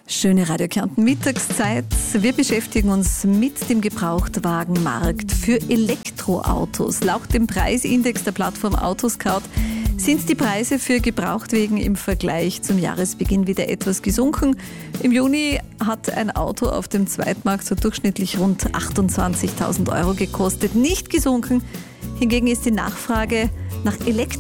Schöne Radio Kärnten Mittagszeit. Wir beschäftigen uns mit dem Gebrauchtwagenmarkt für Elektroautos. Laut dem Preisindex der Plattform Autoscout sind die Preise für Gebrauchtwagen im Vergleich zum Jahresbeginn wieder etwas gesunken. Im Juni hat ein Auto auf dem Zweitmarkt so durchschnittlich rund 28.000 € gekostet. Nicht gesunken hingegen ist die Nachfrage nach Elektroautos